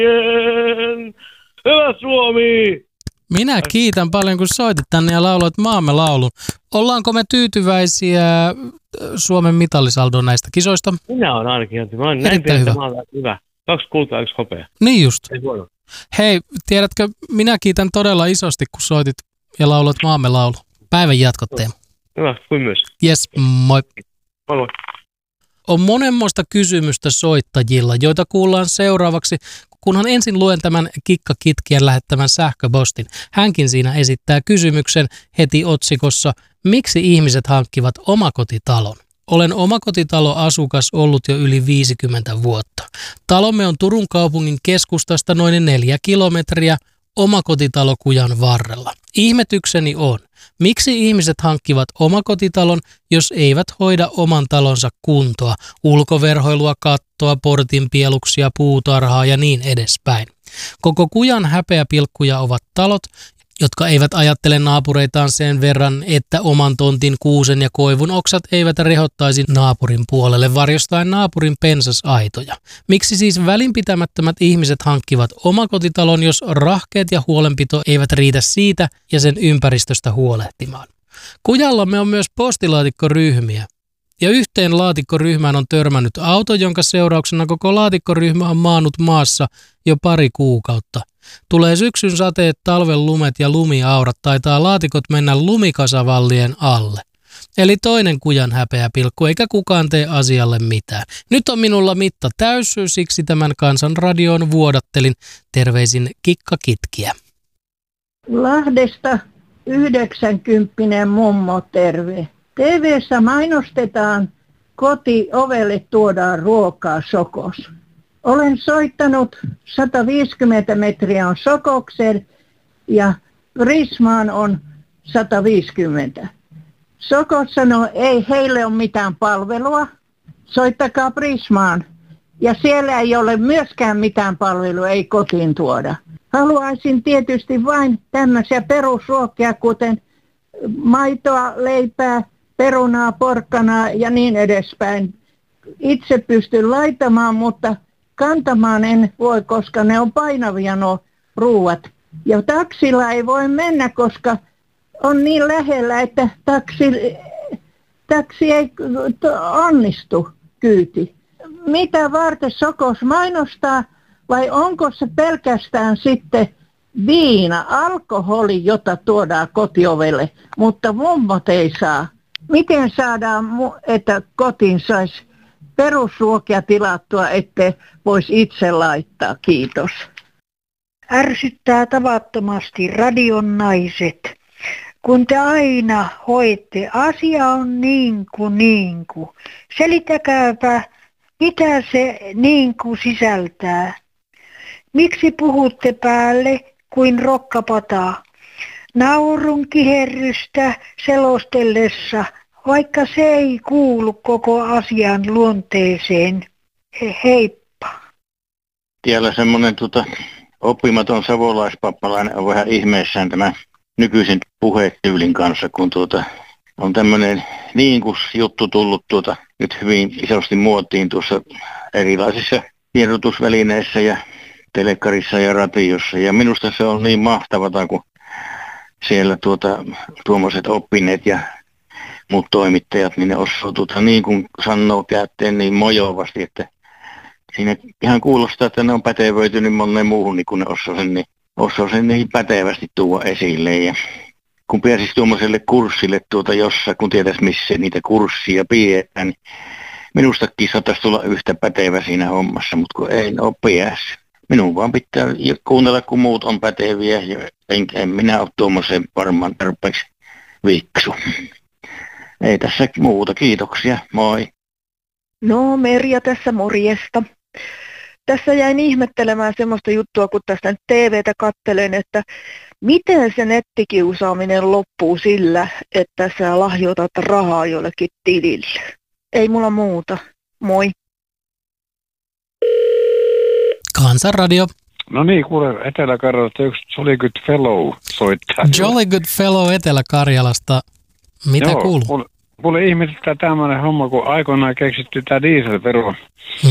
Hyvä Suomi! Minä kiitän paljon, kun soitit tänne ja lauloit maamme laulun. Ollaanko me tyytyväisiä Suomen mitallisaldoon näistä kisoista? Minä olen ainakin. Mä olen näin pientä maata. Hyvä. 2 kultaa, 1 hopea. Niin just. Ei huono. Hei, tiedätkö, minä kiitän todella isosti, kun soitit ja lauloit maamme laulu. Päivän jatkot, Teemu. Hyvä, kuin myös. Jes, moi. Moi. On monenmoista kysymystä soittajilla, joita kuullaan seuraavaksi, kunhan ensin luen tämän Kikka Kitkien lähettämän sähköpostin. Hänkin siinä esittää kysymyksen heti otsikossa, miksi ihmiset hankkivat omakotitalon? Olen omakotitaloasukas ollut jo yli 50 vuotta. Talomme on Turun kaupungin keskustasta noin 4 kilometriä omakotitalokujan varrella. Ihmetykseni on, miksi ihmiset hankkivat omakotitalon, jos eivät hoida oman talonsa kuntoa, ulkoverhoilua, kattoa, portinpieluksia, puutarhaa ja niin edespäin. Koko kujan häpeäpilkkuja ovat talot, jotka eivät ajattele naapureitaan sen verran, että oman tontin kuusen ja koivun oksat eivät rehottaisi naapurin puolelle varjostaen naapurin pensasaitoja. Miksi siis välinpitämättömät ihmiset hankkivat omakotitalon, jos rahkeet ja huolenpito eivät riitä siitä ja sen ympäristöstä huolehtimaan? Kujallamme on myös postilaatikkoryhmiä. Ja yhteen laatikkoryhmään on törmännyt auto, jonka seurauksena koko laatikkoryhmä on maannut maassa jo 2 kuukautta. Tulee syksyn sateet, talven lumet ja lumiaurat, taitaa laatikot mennä lumikasavallien alle. Eli toinen kujan häpeäpilkku, eikä kukaan tee asialle mitään. Nyt on minulla mitta täys, siksi tämän Kansanradioon vuodattelin. Terveisin Kikka Kitkiä. Lahdesta 90 mummo, terve. TV:ssä mainostetaan, kotiovelle tuodaan ruokaa Sokos. Olen soittanut, 150 metriä on Sokokseen ja Prismaan on 150. Sokos sanoo, ei heille ole mitään palvelua, soittakaa Prismaan. Ja siellä ei ole myöskään mitään palvelua, ei kotiin tuoda. Haluaisin tietysti vain tämmöisiä perusruokia, kuten maitoa, leipää, perunaa, porkkanaa ja niin edespäin. Itse pystyn laitamaan, mutta kantamaan en voi, koska ne on painavia nuo ruuat. Ja taksilla ei voi mennä, koska on niin lähellä, että taksi ei onnistu kyyti. Mitä varten Sokos mainostaa vai onko se pelkästään sitten viina, alkoholi, jota tuodaan kotiovelle, mutta mummot ei saa? Miten saadaan, että kotiin saisi perusruokia tilattua, ettei voisi itse laittaa? Kiitos. Ärsyttää tavattomasti radion naiset, kun te aina hoitte. Asia on niin kuin. Selitäkääpä, mitä se niin kuin sisältää. Miksi puhutte päälle kuin rokkapata? Naurun kiherrystä selostellessa, vaikka se ei kuulu koko asian luonteeseen. Heippa. Tiellä semmoinen oppimaton savolaispappalainen on vähän ihmeessään tämän nykyisen puhetyylin kanssa, kun on tämmöinen juttu tullut nyt hyvin isosti muotiin tuossa erilaisissa tiedotusvälineissä ja telekkarissa ja radiossa. Ja minusta se on niin mahtavaa, kun siellä tuommoiset oppineet ja muut toimittajat, niin ne osaa niin kuin sanoo käytteen niin mojovasti, että siinä ihan kuulostaa, että ne on pätevöitynyt moneen muuhun, niin kun ne osaa sen niin pätevästi tuoda esille. Ja kun pääsisi tuommoiselle kurssille jossa, kun tietäisi missä niitä kurssia pidetään, niin minustakin saattaisi tulla yhtä pätevä siinä hommassa, mutta kun ei ole päässyt. Minun vaan pitää kuunnella, kun muut on päteviä, ja en minä ole tuommoisen varmaan tarpeeksi viksu. Ei tässä muuta, kiitoksia, moi. No, Merja tässä, morjesta. Tässä jäin ihmettelemään semmoista juttua, kun tästä nyt TVtä katselen, että miten se nettikiusaaminen loppuu sillä, että sä lahjoitat rahaa jollekin tilille. Ei mulla muuta. Moi. Kansanradio. No niin, kuule, Etelä-Karjalasta yksi Jolly Good Fellow soittaa. Jolly Good Fellow Etelä-Karjalasta. Mitä kuuluu? Kuule ihmisistä tämmöinen homma, kun aikoinaan keksitty tämä dieselvero.